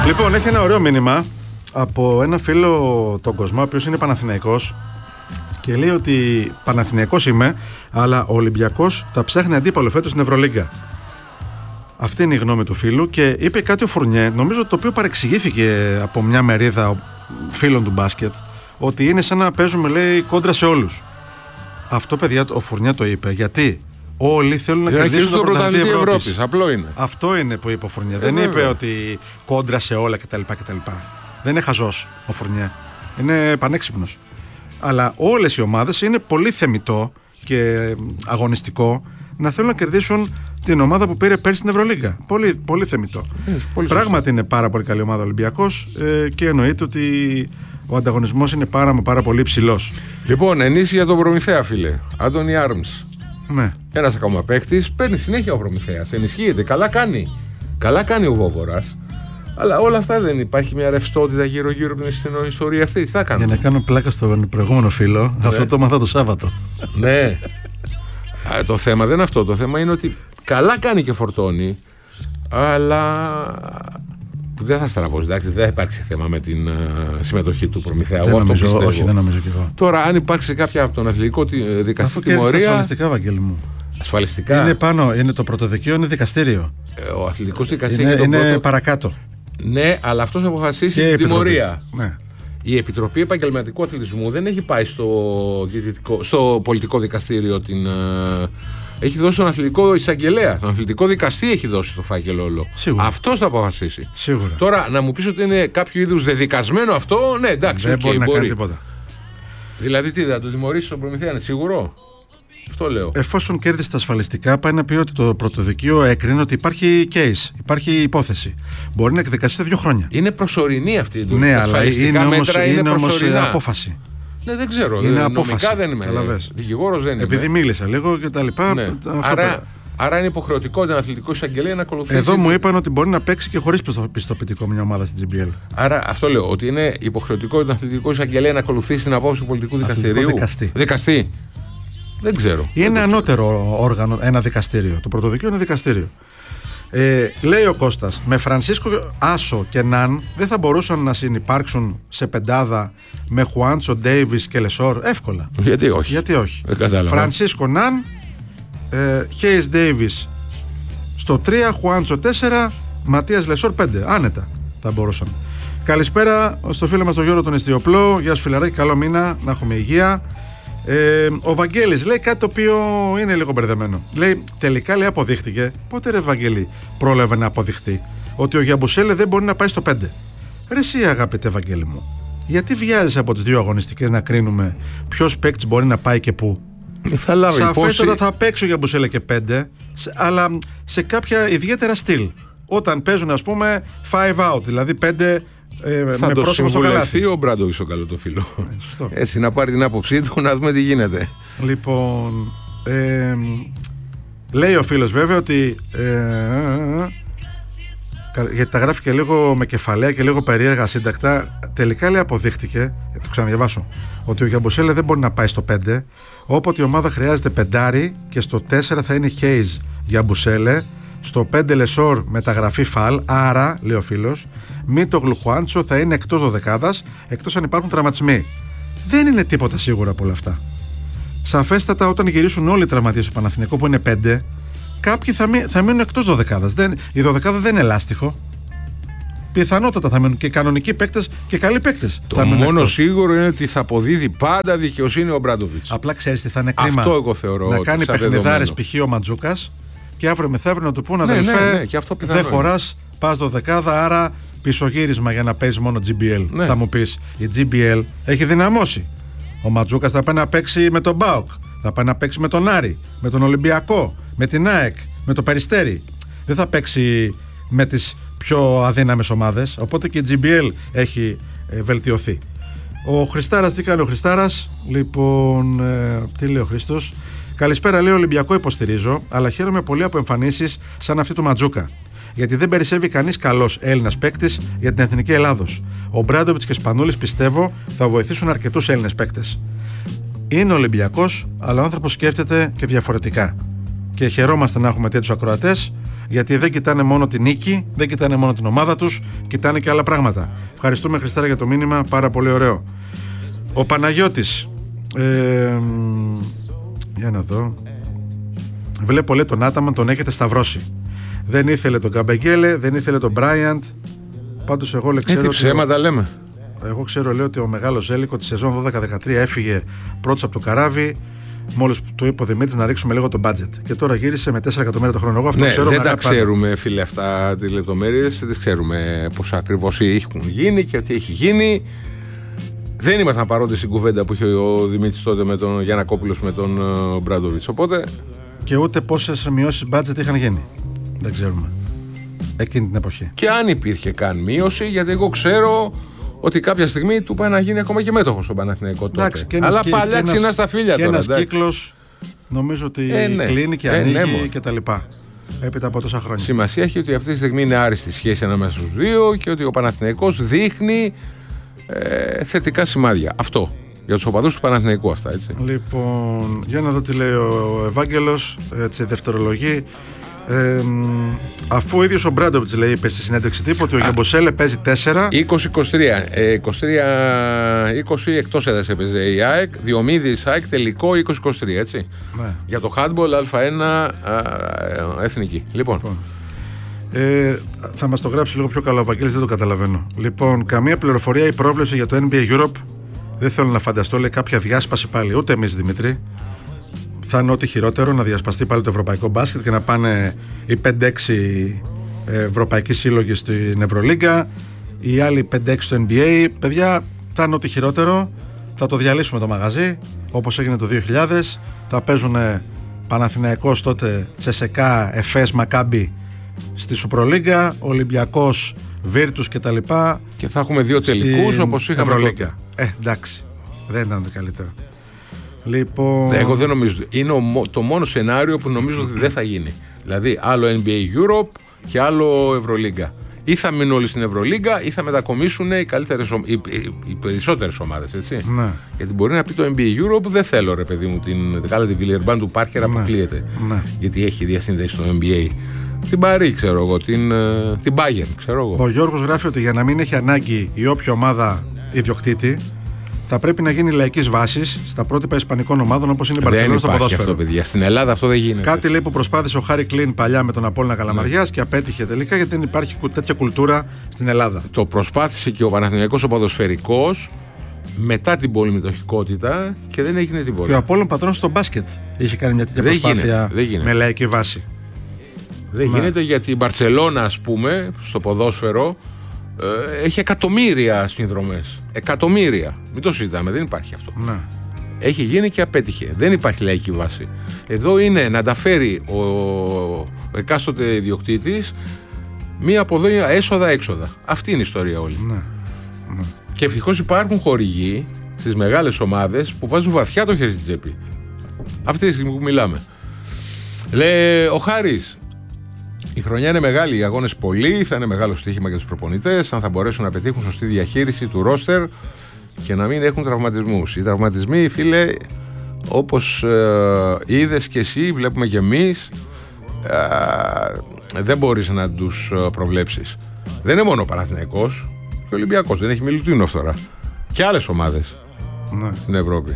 Λοιπόν, έχει ένα ωραίο μήνυμα από ένα φίλο τον Κοσμά, ο οποίος είναι Παναθηναϊκός και λέει ότι Παναθηναϊκός είμαι, αλλά ο Ολυμπιακός θα ψάχνει αντίπαλο φέτος στην Ευρωλίγκα. Αυτή είναι η γνώμη του φίλου και είπε κάτι ο Φουρνιέ, νομίζω το οποίο παρεξηγήθηκε από μια μερίδα φίλων του μπάσκετ, ότι είναι σαν να παίζουμε, λέει, κόντρα σε όλους. Αυτό, παιδιά, ο Φουρνιέ το είπε γιατί όλοι θέλουν να κερδίσουν το πρωταθλητή Ευρώπης. Απλό είναι. Αυτό είναι που είπε ο Φουρνιέ. Δεν είπε ότι κόντρα σε όλα κτλ. Δεν είναι χαζός ο Φουρνιέ. Είναι πανέξυπνος. Αλλά όλες οι ομάδες είναι πολύ θεμιτό και αγωνιστικό να θέλουν να κερδίσουν την ομάδα που πήρε πέρσι στην Ευρωλίγκα. Πολύ, πολύ θεμιτό. Πράγματι είναι πάρα πολύ καλή ομάδα ο Ολυμπιακός και εννοείται ότι ο ανταγωνισμός είναι πάρα πολύ υψηλός. Λοιπόν, ενίσχυε για τον Προμηθέα, φίλε. Άντονι Άρμς. Ναι. Ένας ακόμα παίκτης. Παίρνει συνέχεια ο Προμηθέας. Ενισχύεται. Καλά κάνει. Καλά κάνει ο Βόβορας. Αλλά όλα αυτά δεν υπάρχει μια ρευστότητα γύρω-γύρω από την ιστορία αυτή. Τι θα κάνουμε. Για να κάνω πλάκα στον προηγούμενο φίλο, ναι. Αυτό το μάθα το Σάββατο. Ναι. Το θέμα δεν είναι αυτό. Το θέμα είναι ότι καλά κάνει και φορτώνει, αλλά δεν θα στραβώσει. Δεν θα υπάρξει θέμα με την συμμετοχή του Προμηθέα. Δεν νομίζω κι εγώ. Τώρα, αν υπάρξει κάποια από τον αθλητικό δικαστή τιμωρία. Ασφαλιστικά, Βαγγέλη μου. Ασφαλιστικά. Είναι πάνω, είναι το πρωτοδικείο, είναι δικαστήριο. Ο αθλητικός δικαστής είναι παρακάτω. Ναι, αλλά αυτός αποφασίσει την τιμωρία. Ναι. Η Επιτροπή Επαγγελματικού Αθλητισμού δεν έχει πάει στο πολιτικό δικαστήριο έχει δώσει τον αθλητικό εισαγγελέα. Τον αθλητικό δικαστή έχει δώσει το φάκελο όλο. Αυτός θα αποφασίσει. Σίγουρα. Τώρα, να μου πεις ότι είναι κάποιο είδους δεδικασμένο αυτό, ναι, εντάξει, δεν μπορεί να κάνει τίποτα. Δηλαδή, τι, θα το τιμωρήσει τον Προμηθέα, είναι σίγουρο. Αυτό λέω. Εφόσον κέρδισε τα ασφαλιστικά, πάει να πει ότι το πρωτοδικείο έκρινε ότι υπάρχει case, υπάρχει υπόθεση. Μπορεί να εκδικαστεί 2 χρόνια. Είναι προσωρινή αυτή η δουλειά. Ναι, αλλά είναι όμως απόφαση. Ναι, δεν ξέρω. Είναι νομικά δεν είμαι. Δικηγόρος δεν είμαι. Επειδή μίλησα λίγο και τα λοιπά. Ναι. Άρα είναι υποχρεωτικό τον αθλητικό εισαγγελέα να ακολουθήσει. Εδώ μου είπαν ότι μπορεί να παίξει και χωρίς πιστοποιητικό μια ομάδα στην GBL. Άρα αυτό λέω. Ότι είναι υποχρεωτικό τον αθλητικό εισαγγελέα να ακολουθήσει την απόφαση του πολιτικού δικαστηρίου. Δικαστή. Δεν ξέρω. Είναι ανώτερο όργανο, ένα δικαστήριο. Το πρωτοδικείο είναι δικαστήριο. Λέει ο Κώστας, με Φρανσίσκο, Άσο και Ναν δεν θα μπορούσαν να συνυπάρξουν σε πεντάδα με Χουάντσο, Ντέιβις και Λεσόρ εύκολα. Γιατί όχι. Φρανσίσκο, Ναν, Χέις Ντέιβις στο 3, Χουάντσο 4, Ματίας Λεσόρ 5. Άνετα θα μπορούσαν. Καλησπέρα στο φίλο μας τον Γιώργο τον Εστιοπλό. Γεια σου φιλαράκι, καλό μήνα, να έχουμε υγεία. Ο Βαγγέλης λέει κάτι το οποίο είναι λίγο μπερδεμένο. Λέει τελικά, λέει, αποδείχτηκε. Πότε, ρε Βαγγέλη, πρόλαβε να αποδειχτεί ότι ο Γιαμπουσέλε δεν μπορεί να πάει στο 5. Ρε εσύ, αγαπητέ Βαγγέλη μου, γιατί βιάζεσαι από τις 2 αγωνιστικές να κρίνουμε ποιος παίκτης μπορεί να πάει και πού? Σαφέστατα θα παίξει ο Γιαμπουσέλε και 5, αλλά σε κάποια ιδιαίτερα στυλ. Όταν παίζουν, ας πούμε, 5 out, δηλαδή 5. Θα το συμβουλευτεί ο Μπράντοβιτς, ο καλό το φίλο. Έτσι, να πάρει την άποψή του, να δούμε τι γίνεται. Λοιπόν, λέει ο φίλος βέβαια ότι γιατί τα γράφει και λίγο με κεφαλαία και λίγο περίεργα σύντακτα. Τελικά, λέει, αποδείχτηκε, το ξαναδιαβάσω, ότι ο Γιαμπουσέλε δεν μπορεί να πάει στο 5, όποτε η ομάδα χρειάζεται πεντάρι και στο 4 θα είναι Χέιζ Γιαμπουσέλε, στο 5 Λεσόρ μεταγραφή Φαλ. Άρα, λέει ο φίλος, Μίτογλου Χουάντσο θα είναι εκτός δωδεκάδας, εκτός αν υπάρχουν τραυματισμοί. Δεν είναι τίποτα σίγουρα από όλα αυτά. Σαφέστατα, όταν γυρίσουν όλοι οι τραυματίες του Παναθηναϊκού, που είναι 5, κάποιοι θα μείνουν εκτός δωδεκάδας. Η δωδεκάδα δεν είναι ελάστιχο. Πιθανότατα θα μείνουν και κανονικοί παίκτες και καλοί παίκτες. Το μόνο εκτός. Σίγουρο είναι ότι θα αποδίδει πάντα δικαιοσύνη ο Μπράντοβιτς. Απλά ξέρεις τι θα είναι κρίμα. Αυτό εγώ θεωρώ. Να κάνει παιχνιδάρες π.χ. ο Μαντζούκας και αύριο μεθαύριο να του πούν, αδελφέ, δεν χωράς, πας δωδεκάδα, άρα πισωγύρισμα για να παίζεις μόνο GBL. Ναι. Θα μου πεις, η GBL έχει δυναμώσει. Ο Ματζούκας θα πάει να παίξει με τον ΠΑΟΚ, θα πάει να παίξει με τον Άρη, με τον Ολυμπιακό, με την ΑΕΚ, με το Περιστέρι. Δεν θα παίξει με τις πιο αδύναμες ομάδες. Οπότε και η GBL έχει βελτιωθεί. Ο Χριστάρας, τι κάνει ο Χριστάρας? Λοιπόν, τι λέει ο Χρήστος? Καλησπέρα, λέει, Ολυμπιακό υποστηρίζω, αλλά χαίρομαι πολύ από εμφανίσεις σαν αυτή του Ματζούκα. Γιατί δεν περισσεύει κανείς καλός Έλληνας παίκτης για την εθνική Ελλάδος. Ο Μπράντοβιτς και Σπανούλης, πιστεύω, θα βοηθήσουν αρκετούς Έλληνες παίκτες. Είναι Ολυμπιακός, αλλά ο άνθρωπος σκέφτεται και διαφορετικά. Και χαιρόμαστε να έχουμε τέτοιους ακροατές, Γιατί δεν κοιτάνε μόνο την νίκη, δεν κοιτάνε μόνο την ομάδα τους, κοιτάνε και άλλα πράγματα. Ευχαριστούμε, Χριστάρα, για το μήνυμα, πάρα πολύ ωραίο. Ο Παναγιώτης, για να δω. Βλέπω, λέει, τον Άταμαν τον έχετε σταυρώσει. Δεν ήθελε τον Καμπεγγέλε, δεν ήθελε τον Μπράιαντ. Πάντως εγώ ξέρω. Ψέματα λέμε. Εγώ ξέρω, λέω, ότι ο μεγάλος Ζέλικο τη σεζόν 12-13 έφυγε πρώτος από το καράβι. Μόλις του είπε ο Δημήτρης να ρίξουμε λίγο το budget. Και τώρα γύρισε με 4 εκατομμύρια το χρόνο. Εγώ αυτό ξέρω. Δεν τα ξέρουμε, φίλε, αυτά τις λεπτομέρειες. Δεν ξέρουμε πώς ακριβώς έχουν γίνει και τι έχει γίνει. Δεν ήμασταν παρόντες στην κουβέντα που είχε ο Δημήτρης τότε με τον Γιαννακόπουλος με τον Μπράντοβιτς. Οπότε. Και ούτε πόσες μειώσεις budget είχαν γίνει. Δεν ξέρουμε. Εκείνη την εποχή. Και αν υπήρχε καν μείωση, γιατί εγώ ξέρω ότι κάποια στιγμή του πάει να γίνει ακόμα και μέτοχο στον Παναθηναϊκό τότε. Εντάξει, αλλά παλιά ξινά στα φίλια και τώρα. Και ένας κύκλος νομίζω ότι κλείνει και ανοίγει και τα λοιπά. Έπειτα από τόσα χρόνια. Σημασία έχει ότι αυτή τη στιγμή είναι άριστη σχέση ανάμεσα στους δύο και ότι ο Παναθηναϊκός δείχνει θετικά σημάδια. Αυτό. Για τους οπαδούς του Παναθηναϊκού αυτά, έτσι. Λοιπόν, για να δω τι λέει ο Ευάγγελος, έτσι δευτερολογεί. Αφού ο ίδιος ο Μπράντοβιτς, λέει, είπε στη συνέντευξη τύπου ότι ο Γιαμποσέλε παίζει 4. 20-23. 23-20 εκτός έδρας έπαιζε η ΑΕΚ. Διομήδης ΑΕΚ τελικό 20-23, έτσι. Ναι. Για το handball Α1 εθνική. Λοιπόν. Θα μας το γράψει λίγο πιο καλά ο Βαγγέλης, δεν το καταλαβαίνω. Λοιπόν, καμία πληροφορία ή πρόβλεψη για το NBA Europe. Δεν θέλω να φανταστώ, λέει, κάποια διάσπαση πάλι. Ούτε εμείς, Δημήτρη. Θα είναι ό,τι χειρότερο να διασπαστεί πάλι το ευρωπαϊκό μπάσκετ και να πάνε οι 5-6 ευρωπαϊκοί σύλλογοι στην Ευρωλίγκα, οι άλλοι 5-6 στο NBA. Παιδιά, θα είναι ό,τι χειρότερο. Θα το διαλύσουμε το μαγαζί, όπως έγινε το 2000. Θα παίζουν Παναθηναϊκός τότε, Τσεσεκά, Εφές, Μακάμπι στη Σουπρολίγκα, Ολυμπιακός, Βίρτους κτλ. Και θα έχουμε 2 τελικούς όπως είχαμε Ευρωλίγκα. Εντάξει, δεν ήταν το καλύτερο. Λοιπόν. Εγώ δεν νομίζω. Είναι το μόνο σενάριο που νομίζω ότι δεν θα γίνει. Δηλαδή, άλλο NBA Europe και άλλο Ευρωλίγκα. Ή θα μείνουν όλοι στην Ευρωλίγκα ή θα μετακομίσουν οι περισσότερες ομάδες. Έτσι. Ναι. Γιατί μπορεί να πει το NBA Europe, δεν θέλω, ρε παιδί μου, την Βιλερμπάν του Πάρκερ αποκλείεται. Ναι. Γιατί έχει διασύνδεση στο NBA. Την Παρί, ξέρω εγώ, την Bayern, ξέρω εγώ. Ο Γιώργος γράφει ότι για να μην έχει ανάγκη η όποια ομάδα ιδιοκτήτη, θα πρέπει να γίνει λαϊκής βάσης στα πρότυπα ισπανικών ομάδων όπως είναι η Μπαρτσελόνα στο ποδόσφαιρο. Αυτό, παιδιά. Στην Ελλάδα αυτό δεν γίνεται. Κάτι, λέει, που προσπάθησε ο Χάρι Κλίν παλιά με τον Απόλλωνα Καλαμαριάς και απέτυχε τελικά γιατί δεν υπάρχει τέτοια κουλτούρα στην Ελλάδα. Το προσπάθησε και ο Παναθηναϊκός ο ποδοσφαιρικός μετά την πολυμετοχικότητα και δεν έγινε τίποτα. Και ο Απόλλων Πατρών στο μπάσκετ είχε κάνει μια τέτοια προσπάθεια με λαϊκή βάση. Δεν γίνεται, γιατί η Μπαρτσελόνα, ας πούμε, στο ποδόσφαιρο έχει εκατομμύρια συνδρομές. Εκατομμύρια. Μην το συζητάμε, δεν υπάρχει αυτό. Ναι. Έχει γίνει και απέτυχε. Δεν υπάρχει λαϊκή βάση. Εδώ είναι να τα φέρει ο εκάστοτε ιδιοκτήτης μία από εδώ έσοδα-έξοδα. Αυτή είναι η ιστορία όλη. Ναι. Ναι. Και ευτυχώς υπάρχουν χορηγοί στις μεγάλες ομάδες που βάζουν βαθιά το χέρι στην τσέπη. Αυτή τη στιγμή που μιλάμε. Λέει ο Χάρης, η χρονιά είναι μεγάλη, οι αγώνες πολλοί, θα είναι μεγάλο στοίχημα για τους προπονητές, αν θα μπορέσουν να πετύχουν σωστή διαχείριση του ρόστερ και να μην έχουν τραυματισμούς. Οι τραυματισμοί, φίλε, όπως είδες και εσύ, βλέπουμε και εμείς, δεν μπορείς να τους προβλέψεις. Δεν είναι μόνο ο Παναθηναϊκός και ο Ολυμπιακός, δεν έχει Μιλουτίνοφ φθορά. Και άλλες ομάδες στην Ευρώπη.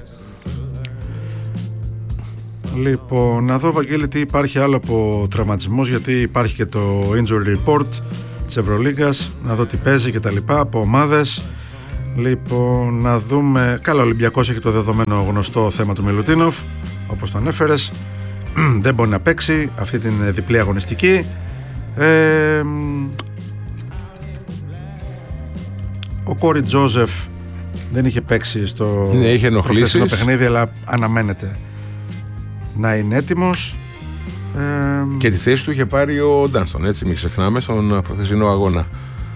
Λοιπόν, να δω, Βαγγέλη, τι υπάρχει άλλο από τραυματισμούς, γιατί υπάρχει και το injury report της Ευρωλίγκας, να δω τι παίζει και τα λοιπά από ομάδες. Λοιπόν, να δούμε. Καλά, ο Ολυμπιακός έχει το δεδομένο γνωστό θέμα του Μιλουτίνοφ, όπως το ανέφερες. Δεν μπορεί να παίξει αυτή την διπλή αγωνιστική. Ο Κόρι Τζόζεφ δεν είχε παίξει στο προχθεσινό παιχνίδι, αλλά αναμένεται να είναι έτοιμος. Και τη θέση του είχε πάρει ο Ντάνστον, έτσι, μην ξεχνάμε, στον προχθεσινό αγώνα.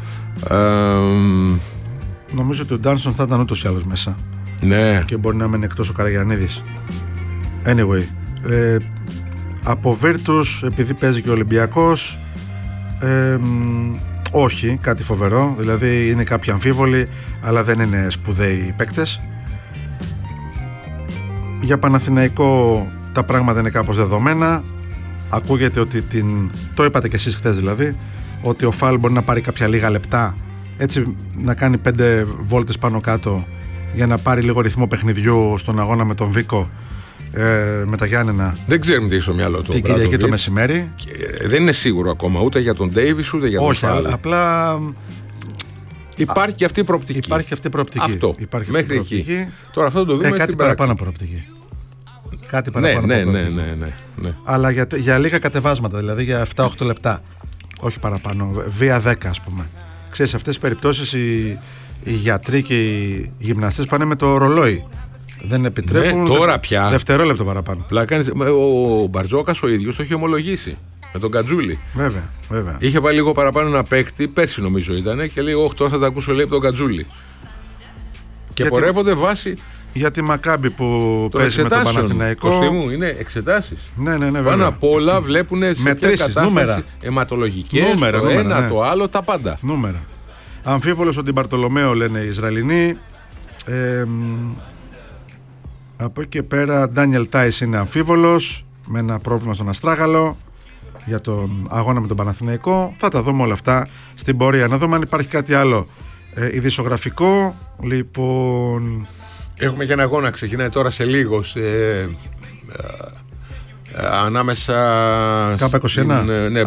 Νομίζω ότι ο Ντάνστον θα ήταν ούτως ή άλλως μέσα. Ναι. Και μπορεί να μένει εκτός ο Καραγιαννίδης. Anyway, από Βίρτους, επειδή παίζει και ο Ολυμπιακός, όχι, κάτι φοβερό. Δηλαδή είναι κάποιοι αμφίβολοι, αλλά δεν είναι σπουδαίοι παίκτες. Για Παναθηναϊκό τα πράγματα είναι κάπως δεδομένα. ακούγεται ότι το είπατε κι εσείς χθες δηλαδή, ότι ο Φαλ μπορεί να πάρει κάποια λίγα λεπτά, έτσι να κάνει 5 βόλτες πάνω κάτω για να πάρει λίγο ρυθμό παιχνιδιού στον αγώνα με τον Βίκο, με τα Γιάννενα. Δεν ξέρουμε τι έχει στο μυαλό του. Την Κυριακή το μεσημέρι. Δεν είναι σίγουρο ακόμα ούτε για τον Ντέιβις ούτε για τον Φαλ. Όχι, απλά υπάρχει και αυτή η προοπτική. Υπάρχει και αυτή η προοπτική. Αυτό. Υπάρχει μέχρι εκεί. Τώρα αυτό το δούμε. Κάτι παραπάνω προοπτική. Κάτι παραπάνω. Ναι. Αλλά για λίγα κατεβάσματα, δηλαδή για 7-8 λεπτά. Όχι παραπάνω. Βία 10, ας πούμε. Ξέρεις, σε αυτές τις περιπτώσεις οι γιατροί και οι γυμναστές πάνε με το ρολόι. Δεν επιτρέπουν. Τώρα πια. Δευτερόλεπτο παραπάνω. Ο Μπαρτζόκας ο ίδιος το έχει ομολογήσει. Με τον Κατζούλη. Βέβαια. Είχε βάλει λίγο παραπάνω ένα παίκτη, πέρσι νομίζω ήταν, και λέει: όχι, τώρα θα τα ακούσω, λέει, από τον Κατζούλη. Και πορεύονται βάσει. Για τη Μακάμπι που παίζει με τον Παναθηναϊκό. Κωστή είναι εξετάσεις. Ναι. Πάνω απ' όλα βλέπουν σε ποια κατάσταση αιματολογικές, το ένα, το άλλο, τα πάντα. Νούμερα. Αμφίβολος ο Ντι Μπαρτολομέο, λένε οι Ισραηλινοί. Από εκεί και πέρα, Ντάνιελ Τάις είναι αμφίβολος, με ένα πρόβλημα στον αστράγαλο για τον αγώνα με τον Παναθηναϊκό. Θα τα δούμε όλα αυτά στην πορεία. Να δούμε αν υπάρχει κάτι άλλο ειδησιογραφικό. Λοιπόν, έχουμε και ένα αγώνα, ξεκινάει τώρα σε λίγο ανάμεσα K21,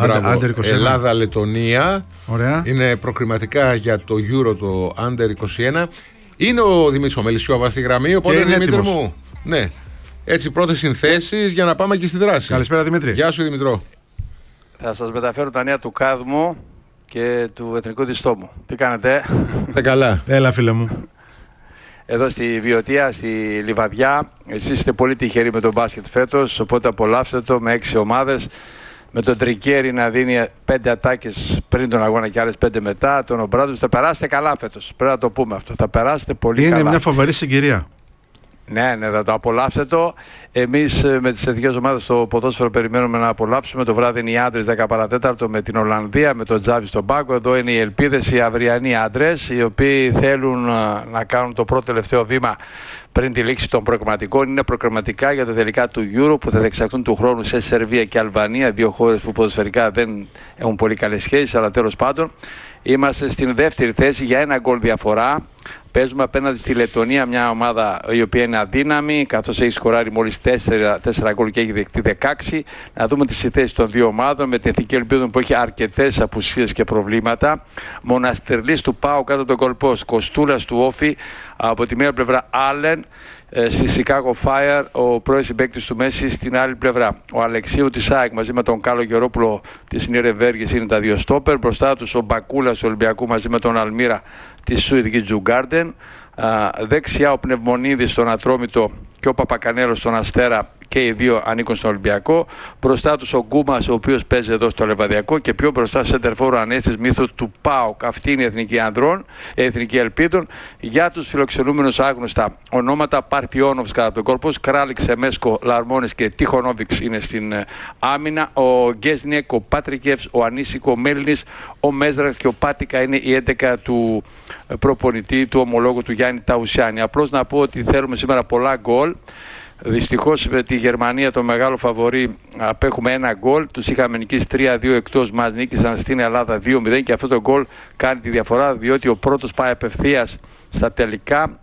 Ελλάδα-Λετωνία. Είναι προκριματικά για το Euro το Under 21. Είναι ο Δημήτρης ο Μελισσιόβα στη γραμμή, οπότε Δημήτρη μου, ναι, έτσι πρώτες συνθέσεις για να πάμε και στη δράση. Καλησπέρα Δημήτρη. Γεια σου Δημητρό. Θα σας μεταφέρω τα νέα του Κάδμου και του Εθνικού Διστόμου. Τι κάνετε? Καλά. Έλα φίλε μου. Εδώ στη Βιωτία, στη Λιβαδιά, εσείς είστε πολύ τυχεροί με τον μπάσκετ φέτος, οπότε απολαύστε το με 6 ομάδες. Με τον Τρικέρι να δίνει 5 ατάκες πριν τον αγώνα και άλλες 5 μετά. Τον Ομπράντους θα περάσετε καλά φέτος. Πρέπει να το πούμε αυτό. Θα περάσετε πολύ καλά. Είναι μια φοβερή συγκυρία. Ναι, θα το απολαύσετε το. Εμείς με τις εθνικές ομάδες στο ποδόσφαιρο περιμένουμε να απολαύσουμε. Το βράδυ είναι οι άντρες 10 παρατέταρτο με την Ολλανδία, με τον Τζάβι στον πάγκο. Εδώ είναι οι ελπίδες, οι αυριανοί άντρες, οι οποίοι θέλουν να κάνουν το πρώτο τελευταίο βήμα πριν τη λήξη των προκριματικών. Είναι προκριματικά για τα τελικά του Euro που θα διεξαχθούν του χρόνου σε Σερβία και Αλβανία, 2 χώρες που ποδοσφαιρικά δεν έχουν πολύ καλές σχέσεις, αλλά τέλος πάντων. Είμαστε στην δεύτερη θέση για 1 γκολ διαφορά. Παίζουμε απέναντι στη Λετωνία, μια ομάδα η οποία είναι αδύναμη, καθώς έχει σκοράρει μόλις 4 γκολ και έχει δεχτεί 16. Να δούμε τις θέσεις των δύο ομάδων με την Εθνική Ελπίδα που έχει αρκετές απουσίες και προβλήματα. Μοναστερλής του ΠΑΟ κάτω τον γκολ post, Κοστούλας του Όφη, από τη μία πλευρά Άλεν, στη Chicago Fire ο πρώην συμπαίκτης του Μέση στην άλλη πλευρά. Ο Αλεξίου της ΑΕΚ μαζί με τον Κάλο Γερόπουλο της Νιρεμβέργης είναι τα 2 στόπερ. Μπροστά τους ο Μπακούλας του Ολυμπιακού μαζί με τον Αλμύρα της Σουηδικής Τζουγκάρντεν. Δεξιά ο Πνευμονίδης στον Ατρόμητο και ο Παπακανέλος στον Αστέρα, και οι δύο ανήκουν στον Ολυμπιακό. Μπροστά τους ο Γκούμας, ο οποίος παίζει εδώ στο Λεβαδιακό, και πιο μπροστά σεντερφόρο Ανέστης Μύθος του ΠΑΟΚ. Αυτή είναι η Εθνική Ανδρών, η Εθνική Ελπίδων. Για τους φιλοξενούμενους άγνωστα ονόματα: Παρπιόνοβς κατά τον κόρπο, Κράλικ, Σεμέσκο, Λαρμόνης και Τιχονόβιξ είναι στην άμυνα. Ο Γκέσνιεκ, ο Πάτρικεφς, ο Ανίσικο, ο Μέλνης, ο Μέζρας και ο Πάτικα είναι η 11 του προπονητή, του ομολόγου του Γιάννη Ταουσιάννη. Απλώς να πω ότι θέλουμε σήμερα πολλά γκολ. Δυστυχώς με τη Γερμανία, το μεγάλο φαβορί, απέχουμε 1 γκολ. Τους είχαμε νικήσει 3-2 εκτός μας, νίκησαν στην Ελλάδα 2-0 και αυτό το γκολ κάνει τη διαφορά, διότι ο πρώτος πάει απευθείας στα τελικά,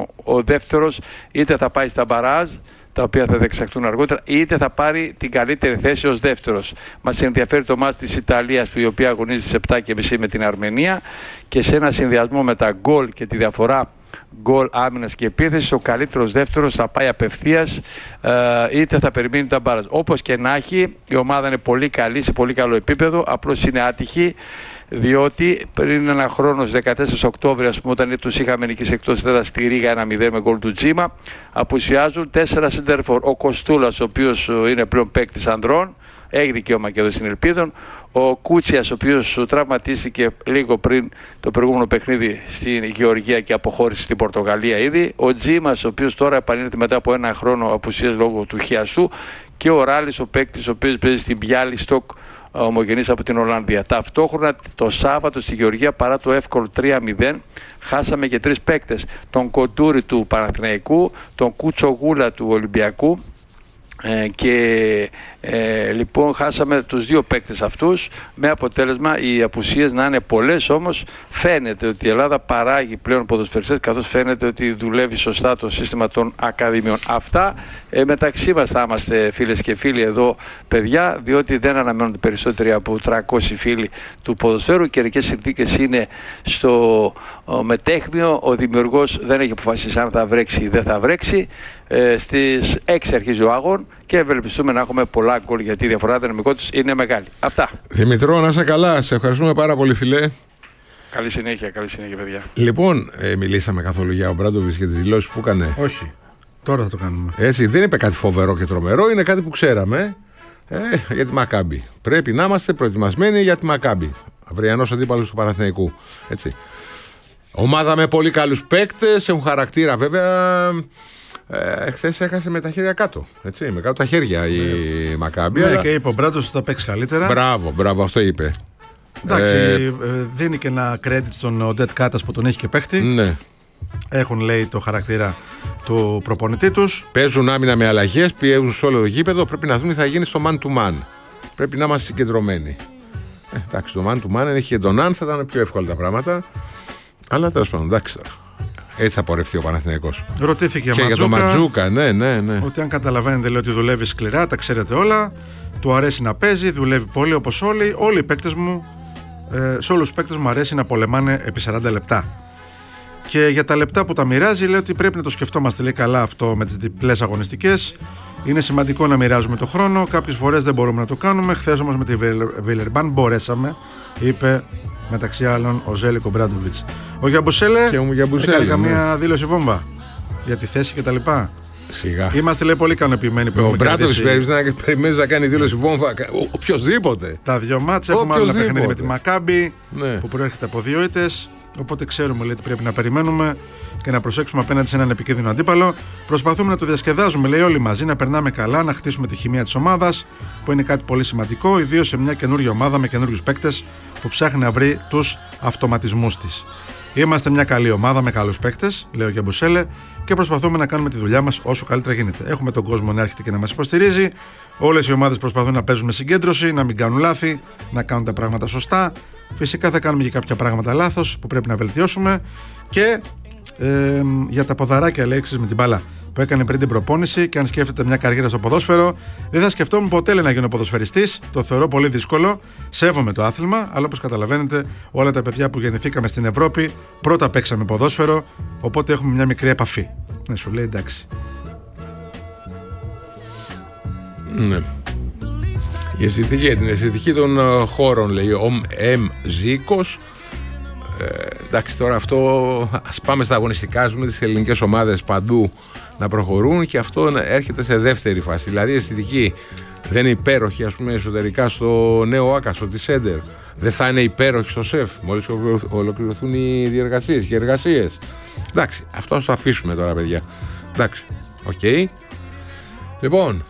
ο δεύτερος είτε θα πάει στα μπαράζ, τα οποία θα διεξαχθούν αργότερα, είτε θα πάρει την καλύτερη θέση ως δεύτερος. Μας ενδιαφέρει το μάτς της Ιταλίας, η οποία αγωνίζει στις 7.30 με την Αρμενία, και σε ένα συνδυασμό με τα γκολ και τη διαφορά γκολ, άμυνας και επίθεση, ο καλύτερος δεύτερος θα πάει απευθείας, είτε θα περιμένει τα μπάρας. Όπως και να έχει, η ομάδα είναι πολύ καλή, σε πολύ καλό επίπεδο, απλώς είναι άτυχη, διότι πριν ένα χρόνο, στις 14 Οκτώβρη, ας πούμε, όταν τους είχαμε νικήσει εκτός έδρας στη Ρήγα 1-0 με γκολ του Τζίμα, απουσιάζουν 4 σεντερφόρ. Ο Κοστούλας, ο οποίος είναι πλέον παίκτης ανδρών, έχει δικαίωμα και εδώ στην Ελπίδων. Ο Κούτσιας, ο οποίος τραυματίστηκε λίγο πριν το προηγούμενο παιχνίδι στην Γεωργία και αποχώρησε στην Πορτογαλία ήδη. Ο Τζίμας, ο οποίος τώρα επανήλθε μετά από 1 χρόνο απουσίας λόγω του χιαστού. Και ο Ράλης, ο παίκτης, ο οποίος παίζει στην Μπιάλιστοκ, ομογενής από την Ολλανδία. Ταυτόχρονα το Σάββατο στη Γεωργία, παρά το εύκολο 3-0, χάσαμε και 3 παίκτες. Τον Κοντούρη του Παναθηναϊκού, τον Κουτσογούλα του Ολυμπιακού Λοιπόν χάσαμε τους δύο παίκτες αυτούς, με αποτέλεσμα οι απουσίες να είναι πολλές. Όμως φαίνεται ότι η Ελλάδα παράγει πλέον ποδοσφαιριστές, καθώς φαίνεται ότι δουλεύει σωστά το σύστημα των ακαδημιών. Αυτά μεταξύ μας θα είμαστε, φίλες και φίλοι, εδώ παιδιά, διότι δεν αναμένονται περισσότεροι από 300 φίλοι του ποδοσφαίρου. Οι καιρικές συνθήκες είναι στο μετέχμιο, ο δημιουργός δεν έχει αποφασίσει αν θα βρέξει ή δεν θα βρέξει. Στις 6 αρχίζει ο άγων και ευελπιστούμε να έχουμε πολλά γκολ, γιατί η διαφορά δυναμικότητας είναι μεγάλη. Αυτά. Δημητρό, να είσαι καλά. Σε ευχαριστούμε πάρα πολύ, φιλέ. Καλή συνέχεια, παιδιά. Λοιπόν, μιλήσαμε καθόλου για ο Μπράντοβιτς και τις δηλώσεις που έκανε? Όχι. Τώρα θα το κάνουμε. Έτσι, δεν είπε κάτι φοβερό και τρομερό, είναι κάτι που ξέραμε για τη Μακάμπι. Πρέπει να είμαστε προετοιμασμένοι για τη Μακάμπι. Αυριανός αντίπαλος του Παναθηναϊκού. Έτσι. Ομάδα με πολύ καλούς παίκτες, έχουν χαρακτήρα βέβαια. Χθες έχασε με τα χέρια κάτω. Έτσι, με κάτω τα χέρια η Μακάμπι. Ναι, και είπε ο Μπράντος ότι θα παίξει καλύτερα. Μπράβο, αυτό είπε. Εντάξει, δίνει και ένα credit στον Οντέτ Κάτας που τον έχει και παίχτη. Ναι. Έχουν, λέει, το χαρακτήρα του προπονητή τους. Παίζουν άμυνα με αλλαγές, πιέζουν σε όλο το γήπεδο. Πρέπει να δούμε τι θα γίνει στο man to man. Πρέπει να είμαστε συγκεντρωμένοι. Εντάξει, το man to man, αν είχε τον Αν θα ήταν πιο εύκολα τα πράγματα. Αλλά τέλος πάντων, εντάξει τώρα. Έτσι θα πορευτεί ο Παναθηναϊκός. Ρωτήθηκε και για τον Ματζούκα, ναι. Ότι αν καταλαβαίνετε, λέει, ότι δουλεύει σκληρά, τα ξέρετε όλα. Του αρέσει να παίζει, δουλεύει πολύ όπως όλοι. Όλοι οι παίκτες μου, σε όλους τους παίκτες μου αρέσει να πολεμάνε επί 40 λεπτά. Και για τα λεπτά που τα μοιράζει, λέει ότι πρέπει να το σκεφτόμαστε, λέει, καλά αυτό με τις διπλές αγωνιστικές. Είναι σημαντικό να μοιράζουμε το χρόνο. Κάποιες φορές δεν μπορούμε να το κάνουμε. Χθες όμως με τη Βιλερμπάν μπορέσαμε, είπε μεταξύ άλλων ο Ζέλικο Μπράντοβιτς. Ο Γιαμπουσέλε έκανε καμία δήλωση βόμβα για τη θέση κτλ. Σιγά. Είμαστε, λέει, πολύ ικανοποιημένοι που έχουμε κερδίσει. Ο Μπράντοβιτς περιμένει να κάνει δήλωση βόμβα. Οποιοδήποτε. Τα δύο μάτς έχουμε άλλο ένα παιχνίδι με τη Μακάμπι, που προέρχεται από 2 ήττες. Οπότε ξέρουμε, λέει, ότι πρέπει να περιμένουμε και να προσέξουμε απέναντι σε έναν επικίνδυνο αντίπαλο. Προσπαθούμε να το διασκεδάζουμε, λέει, όλοι μαζί, να περνάμε καλά, να χτίσουμε τη χημεία της ομάδας, που είναι κάτι πολύ σημαντικό, ιδίως σε μια καινούργια ομάδα με καινούριους παίκτες που ψάχνει να βρει τους αυτοματισμούς της. Είμαστε μια καλή ομάδα με καλούς παίκτες, λέει ο Γιαμπουσέλε, και προσπαθούμε να κάνουμε τη δουλειά μας όσο καλύτερα γίνεται. Έχουμε τον κόσμο να έρχεται και να μας υποστηρίζει. Όλες οι ομάδες προσπαθούν να παίζουν με συγκέντρωση, να μην κάνουν λάθη, να κάνουν τα πράγματα σωστά. Φυσικά θα κάνουμε και κάποια πράγματα λάθος που πρέπει να βελτιώσουμε. Και για τα ποδαράκια, λέει, με την μπάλα που έκανε πριν την προπόνηση, και αν σκέφτεται μια καριέρα στο ποδόσφαιρο, δεν θα σκεφτόμουν ποτέ, λέει, να γίνω ποδοσφαιριστής. Το θεωρώ πολύ δύσκολο. Σέβομαι το άθλημα, αλλά όπως καταλαβαίνετε, όλα τα παιδιά που γεννηθήκαμε στην Ευρώπη πρώτα παίξαμε ποδόσφαιρο. Οπότε έχουμε μια μικρή επαφή. Ναι, σου λέει εντάξει. Ναι. Την αισθητική των χώρων, λέει ο Ζήκος. Εντάξει, τώρα αυτό, ας πάμε στα αγωνιστικά, με τις ελληνικές ομάδες παντού να προχωρούν, και αυτό έρχεται σε δεύτερη φάση. Δηλαδή η αισθητική δεν είναι υπέροχη, ας πούμε, εσωτερικά στο νέο Άκα, στο Τισέντερ. Δεν θα είναι υπέροχη στο ΣΕΦ μόλις ολοκληρωθούν οι διεργασίες και οι εργασίες. Εντάξει, αυτό θα το αφήσουμε τώρα, παιδιά. Εντάξει, οκ. Λοιπόν,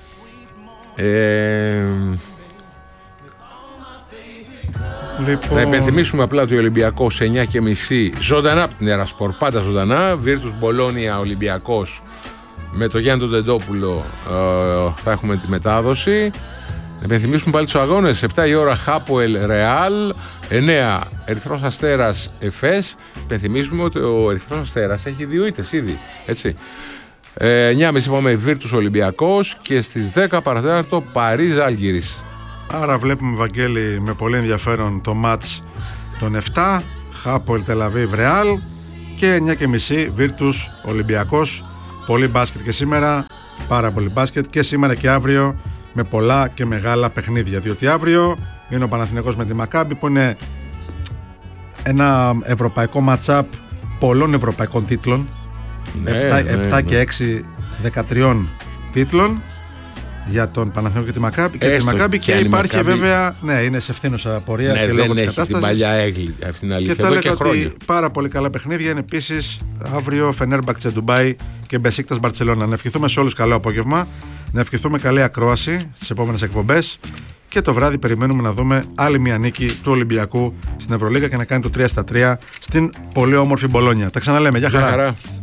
να υπενθυμίσουμε απλά ότι ο Ολυμπιακός 9:30 ζωντανά από την Ερασπορ, πάντα ζωντανά. Βίρτους Μπολόνια Ολυμπιακός με το Γιάννη τον Τεντόπουλο, θα έχουμε τη μετάδοση. Να υπενθυμίσουμε πάλι τους αγώνες. 7 η ώρα Χάποελ Ρεάλ, 9 Ερυθρός Αστέρας Εφές. Υπενθυμίσουμε ότι ο Ερυθρός Αστέρας έχει 2 ήττες ήδη, έτσι. 9:30 είπαμε Βίρτους Ολυμπιακός, και στις 10 παρατέταρτο Παρίζ Άλγιρις. Άρα βλέπουμε, Βαγγέλη, με πολύ ενδιαφέρον το μάτς των 7, Χάποελ Τελαβίβ Ρεάλ, και 9:30 Βίρτους Ολυμπιακός. Πολύ μπάσκετ και σήμερα, πάρα πολύ μπάσκετ και σήμερα και αύριο, με πολλά και μεγάλα παιχνίδια. Διότι αύριο είναι ο Παναθηναϊκός με τη Μακάμπι, που είναι ένα ευρωπαϊκό match-up πολλών ευρωπαϊκών τίτλων. 7 και 6, 13 τίτλων για τον Παναθηναϊκό και τη Μακάμπι. Και υπάρχει Μακάμπι, βέβαια, ναι, είναι σε ευθύνουσα πορεία, και λόγω της κατάστασης. Την παλιά έγκλη, αυτήν αλήθεια. Και θα έλεγα ότι πάρα πολύ καλά παιχνίδια είναι επίσης αύριο Φενέρμπαχτσε Ντουμπάι και Μπεσίκτας Μπαρτσελώνα. Να ευχηθούμε σε όλους καλό απόγευμα, να ευχηθούμε καλή ακρόαση στις επόμενες εκπομπές, και το βράδυ περιμένουμε να δούμε άλλη μια νίκη του Ολυμπιακού στην Ευρωλίγα και να κάνει το 3-3 στην πολύ όμορφη Μπολόνια. Τα ξαναλέμε, γεια χαρά.